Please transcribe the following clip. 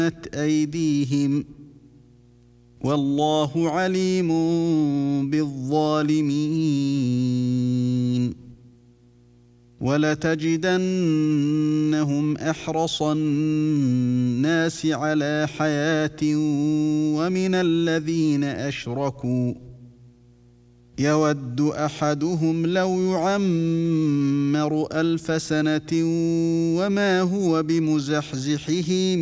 أيديهم والله عليم بالظالمين ولتجدنهم أحرص الناس على حياة ومن الذين أشركوا يود أحدهم لو يعمر 1000 سنة وما هو بمزحزحه